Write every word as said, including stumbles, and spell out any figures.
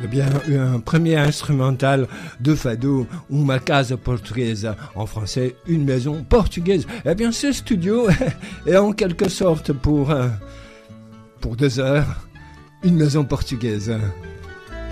bien, un premier instrumental de fado, Uma casa portuguesa, en français, une maison portugaise. Eh bien, ce studio est en quelque sorte pour, pour deux heures, une maison portugaise.